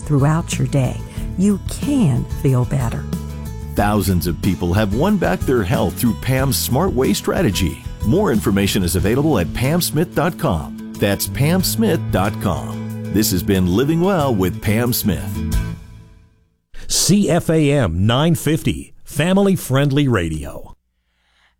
throughout your day, you can feel better. Thousands of people have won back their health through Pam's Smart Way strategy. More information is available at pamsmith.com. That's pamsmith.com. This has been Living Well with Pam Smith. CFAM 950, family-friendly radio.